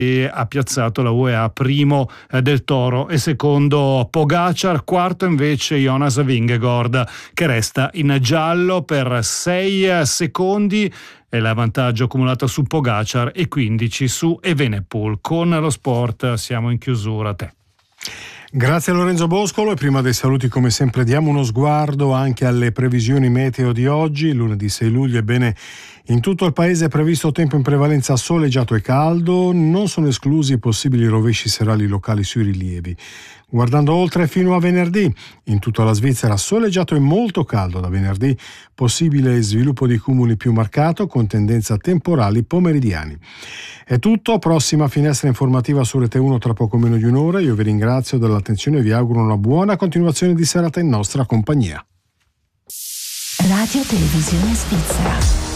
e ha piazzato la UEA primo del Toro e secondo Pogacar, quarto invece Jonas Vingegaard, che resta in giallo per 6 secondi. È l'avvantaggio accumulato su Pogacar e 15 su Evenepoel. Con lo sport siamo in chiusura. A te. Grazie a Lorenzo Boscolo, e prima dei saluti come sempre diamo uno sguardo anche alle previsioni meteo di oggi, lunedì 6 luglio. Ebbene, in tutto il paese è previsto tempo in prevalenza soleggiato e caldo, non sono esclusi possibili rovesci serali locali sui rilievi. Guardando oltre fino a venerdì, in tutta la Svizzera soleggiato e molto caldo da venerdì, possibile sviluppo di cumuli più marcato con tendenza a temporali pomeridiani. È tutto, prossima finestra informativa su Rete 1 tra poco meno di un'ora. Io vi ringrazio dell'attenzione e vi auguro una buona continuazione di serata in nostra compagnia. Radio Televisione Svizzera.